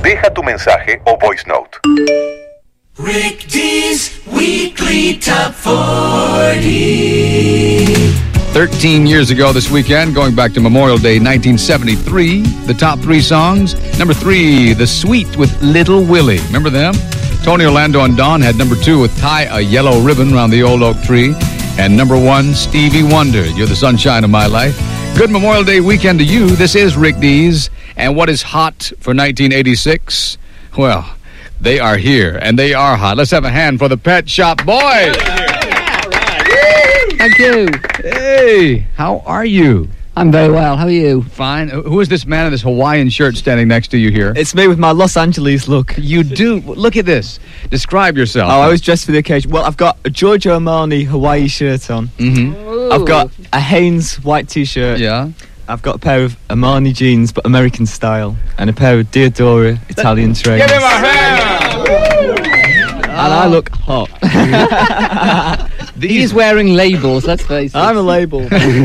Deja tu mensaje o voice note. Rick D's Weekly Top 40. 13 years ago this weekend, going back to Memorial Day 1973, the top 3 songs. Number 3, The Sweet with Little Willie. Remember them? Tony Orlando and Dawn had number 2 with Tie a Yellow Ribbon Around the Old Oak Tree. And number 1, Stevie Wonder, You're the Sunshine of My Life. Good Memorial Day weekend to you. This is Rick D's. And what is hot for 1986? Well, they are here, and they are hot. Let's have a hand for the Pet Shop Boys. Thank you. Hey, how are you? I'm very well. How are you? Fine. Who is this man in this Hawaiian shirt standing next to you here? It's me with my Los Angeles look. You do. Look at this. Describe yourself. Oh, I was dressed for the occasion. Well, I've got a Giorgio Armani Hawaii shirt on. Mm-hmm. I've got a Hanes white t-shirt. Yeah. I've got a pair of Armani jeans, but American style, and a pair of Diodora Italian trainers. Give him a hand! And I look hot. He's wearing labels, let's face it. I'm a label.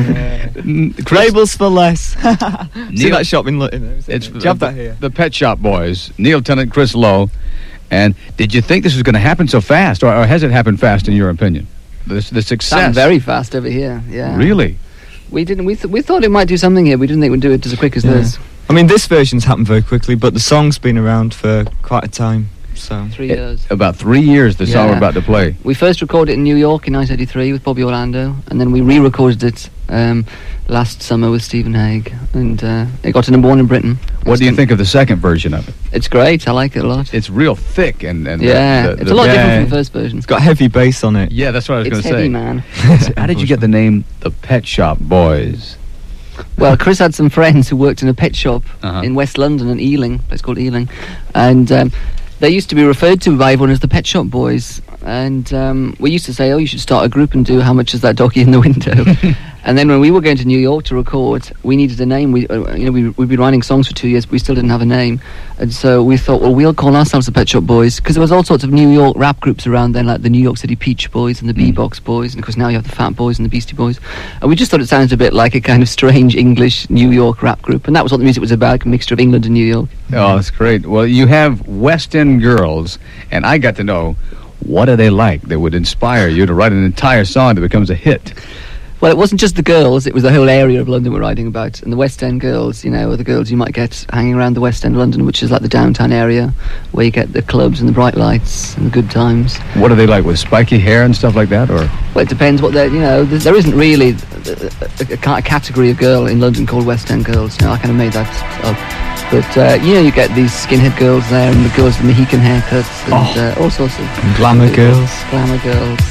Labels for less. See that shop in Luton? Do you have that here? The Pet Shop Boys. Neil Tennant, Chris Lowe. And did you think this was going to happen so fast, or has it happened fast in your opinion? The success. Happened very fast over here, yeah. Really? We didn't. We thought it might do something here. We didn't think we'd do it as quick as this. I mean, this version's happened very quickly, but the song's been around for quite a time. So 3 years. About 3 years, the song we're about to play. We first recorded it in New York in 1983 with Bobby Orlando, and then we re-recorded it last summer with Stephen Hague, and it got to number 1 in Britain. What do you think of the second version of it? It's great. I like it a lot. It's real thick and yeah, it's a lot different from the first version. It's got heavy bass on it. Yeah, that's what I was going to say. It's heavy, man. How did you get the name The Pet Shop Boys? Well, Chris had some friends who worked in a pet shop in West London, in Ealing. It's called Ealing, and they used to be referred to by everyone as the Pet Shop Boys. And we used to say, oh, you should start a group and do How Much Is That Doggy in the Window? And then when we were going to New York to record, we needed a name. We'd been writing songs for 2 years, but we still didn't have a name. And so we thought, well, we'll call ourselves the Pet Shop Boys, because there was all sorts of New York rap groups around then, like the New York City Peach Boys and the Bebox Boys, and of course now you have the Fat Boys and the Beastie Boys. And we just thought it sounded a bit like a kind of strange English New York rap group, and that was what the music was about, a mixture of England and New York. Oh, that's great. Well, you have West End girls, and I got to know, what are they like that would inspire you to write an entire song that becomes a hit? Well, it wasn't just the girls, it was the whole area of London we're writing about. And the West End girls, you know, are the girls you might get hanging around the West End of London, which is like the downtown area, where you get the clubs and the bright lights and the good times. What are they like, with spiky hair and stuff like that, or? Well, it depends what they're, you know, there isn't really a category of girl in London called West End girls. You know, I kind of made that up. But, you know, you get these skinhead girls there, and the girls with Mohican haircuts, and all sorts of... Glamour girls. Glamour girls.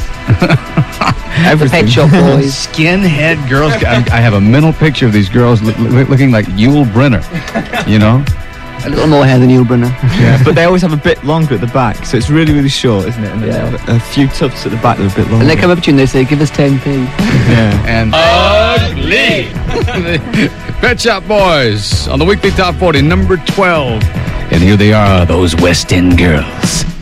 Everything. The Pet Shop Boys. Skinhead girls. I have a mental picture of these girls looking like Yul Brynner, you know? A little more hair than Yul Brynner. Yeah, but they always have a bit longer at the back, so it's really, really short, isn't it? And then they have a few tufts at the back that are a bit longer. And they come up to you and they say, give us 10p. Yeah. And ugly! Pet Shop Boys on the Weekly Top 40, number 12. And here they are, those West End girls.